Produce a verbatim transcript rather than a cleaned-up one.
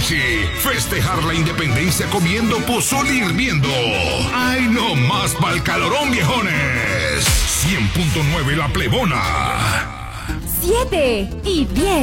Richie. Festejar la independencia comiendo pozole hirviendo. ¡Ay, no más pa'l calorón, viejones! cien punto nueve La Plebona. Siete y diez.